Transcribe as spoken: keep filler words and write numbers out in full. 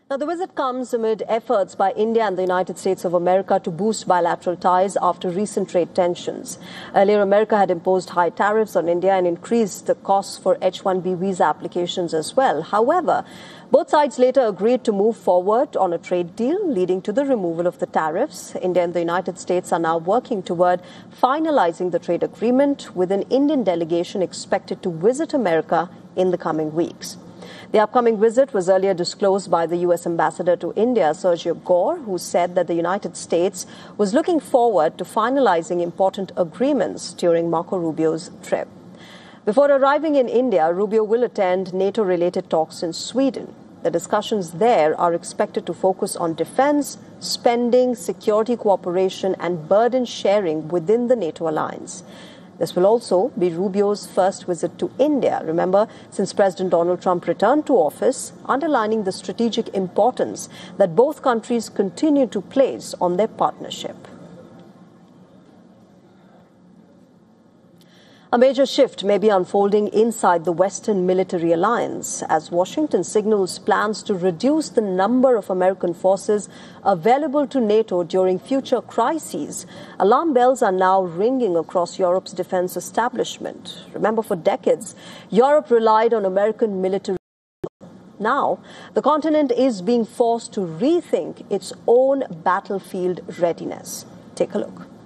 Now, the visit comes amid efforts by India and the United States of America to boost bilateral ties after recent trade tensions. Earlier, America had imposed high tariffs on India and increased the costs for H one B visa applications as well. However, both sides later agreed to move forward on a trade deal, leading to the removal of the tariffs. India and the United States are now working toward finalizing the trade agreement, with an Indian delegation expected to visit America in the coming weeks. The upcoming visit was earlier disclosed by the U S Ambassador to India, Sergio Gore, who said that the United States was looking forward to finalizing important agreements during Marco Rubio's trip. Before arriving in India, Rubio will attend NATO-related talks in Sweden. The discussions there are expected to focus on defense, spending, security cooperation, and burden sharing within the NATO alliance. This will also be Rubio's first visit to India, remember, since President Donald Trump returned to office, underlining the strategic importance that both countries continue to place on their partnership. A major shift may be unfolding inside the Western military alliance as Washington signals plans to reduce the number of American forces available to NATO during future crises. Alarm bells are now ringing across Europe's defense establishment. Remember, for decades, Europe relied on American military. Now, the continent is being forced to rethink its own battlefield readiness. Take a look.